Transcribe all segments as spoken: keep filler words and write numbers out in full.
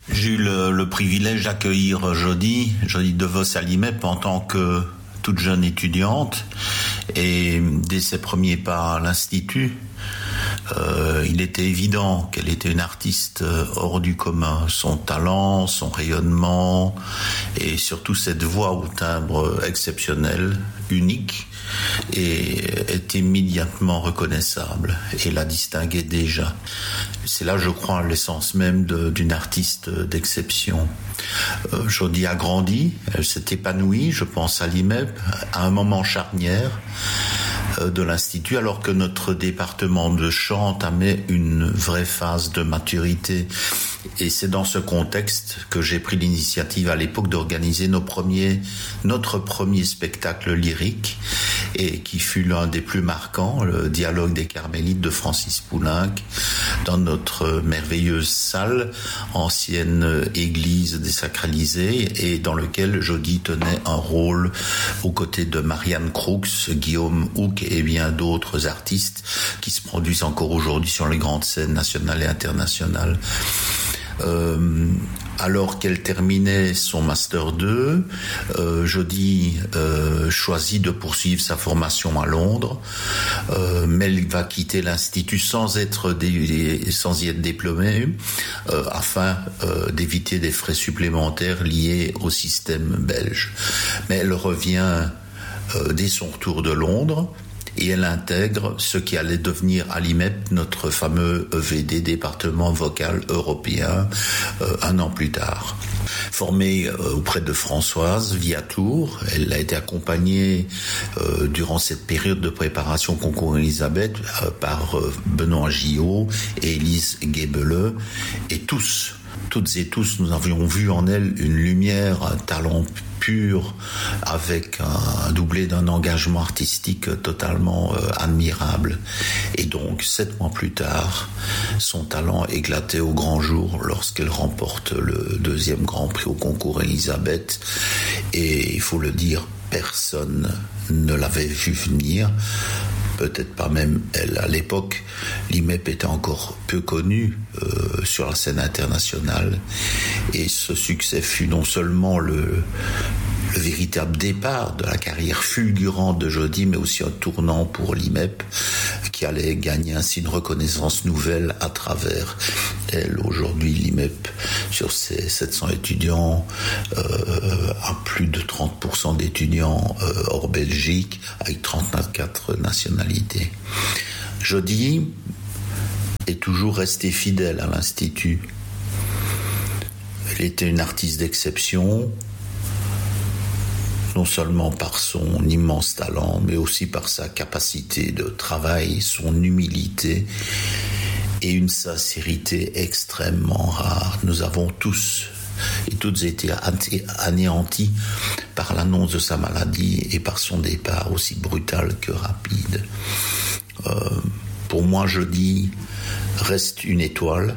J'ai eu le, le privilège d'accueillir Jody, Jody DeVos à l'I M E P en tant que toute jeune étudiante. Et dès ses premiers pas à l'Institut, euh, il était évident qu'elle était une artiste hors du commun. Son talent, son rayonnement et surtout cette voix au timbre exceptionnel, unique, et est immédiatement reconnaissable et la distinguait déjà. C'est là, je crois, l'essence même de, d'une artiste d'exception. Euh, Jody a grandi, elle s'est épanouie, je pense à l'I M E P, à un moment charnière de l'Institut, alors que notre département de chant entamait une vraie phase de maturité. Et c'est dans ce contexte que j'ai pris l'initiative à l'époque d'organiser nos premiers, notre premier spectacle lyrique, et qui fut l'un des plus marquants, le Dialogue des Carmélites de Francis Poulenc, dans notre merveilleuse salle, ancienne église désacralisée, et dans lequel Jody tenait un rôle aux côtés de Marianne Crooks, Guillaume Houck et bien d'autres artistes qui se produisent encore aujourd'hui sur les grandes scènes nationales et internationales. Euh, alors qu'elle terminait son Master deux, euh, Jody euh, choisit de poursuivre sa formation à Londres, euh, mais elle va quitter l'Institut sans être dé- sans y être diplômée, euh, afin euh, d'éviter des frais supplémentaires liés au système belge. Mais elle revient euh, dès son retour de Londres. Et elle intègre ce qui allait devenir à l'I M E P notre fameux E V D, département vocal européen, euh, un an plus tard. Formée euh, auprès de Françoise Viatour, elle a été accompagnée euh, durant cette période de préparation au concours Elisabeth euh, par euh, Benoît Gillot et Élise Guébeleux, et tous, toutes et tous, nous avions vu en elle une lumière, un talent pur, avec un doublé d'un engagement artistique totalement euh, admirable. Et donc, sept mois plus tard, son talent éclatait au grand jour lorsqu'elle remporte le deuxième Grand Prix au concours Elisabeth. Et il faut le dire, personne ne l'avait vu venir. Peut-être pas même elle. À l'époque, l'I M E P était encore peu connu euh, sur la scène internationale. Et ce succès fut non seulement le, le véritable départ de la carrière fulgurante de Jody, mais aussi un tournant pour l'I M E P, qui allait gagner ainsi une reconnaissance nouvelle à travers elle. Aujourd'hui, l'I M E P, sur ses sept cents étudiants, euh, a plus de trente pour cent d'étudiants euh, hors Belgique, avec trente-quatre nationalités. Jody est toujours restée fidèle à l'Institut. Elle était une artiste d'exception, non seulement par son immense talent, mais aussi par sa capacité de travail, son humilité et une sincérité extrêmement rare. Nous avons tous et toutes été anéantis par l'annonce de sa maladie et par son départ aussi brutal que rapide. Euh, pour moi, Jody reste une étoile,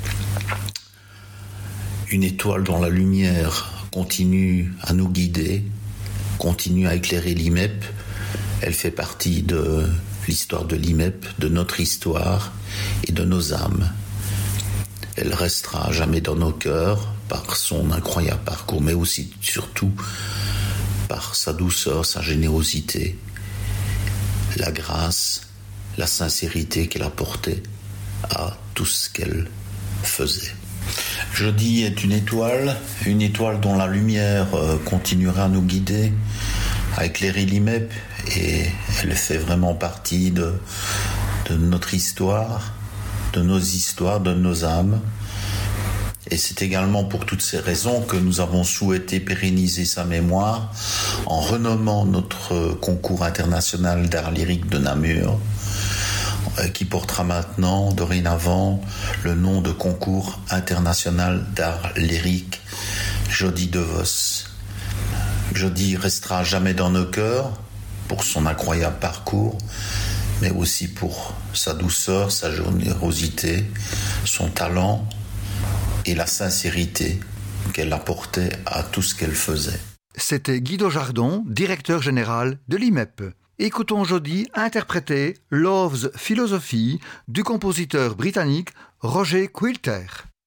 une étoile dont la lumière continue à nous guider, continue à éclairer l'I M E P. Elle fait partie de l'histoire de l'I M E P, de notre histoire et de nos âmes. Elle restera jamais dans nos cœurs par son incroyable parcours, mais aussi, surtout, par sa douceur, sa générosité, la grâce, la sincérité qu'elle apportait à tout ce qu'elle faisait. Jody est une étoile, une étoile dont la lumière continuera à nous guider, à éclairer l'I M E P, et elle fait vraiment partie de, de notre histoire, de nos histoires, de nos âmes. Et c'est également pour toutes ces raisons que nous avons souhaité pérenniser sa mémoire en renommant notre concours international d'art lyrique de Namur, qui portera maintenant, dorénavant, le nom de concours international d'art lyrique Jody DeVos. Jody restera jamais dans nos cœurs pour son incroyable parcours, mais aussi pour sa douceur, sa générosité, son talent et la sincérité qu'elle apportait à tout ce qu'elle faisait. C'était Guido Jardon, directeur général de l'I M E P. Écoutons Jody interpréter Love's Philosophy du compositeur britannique Roger Quilter.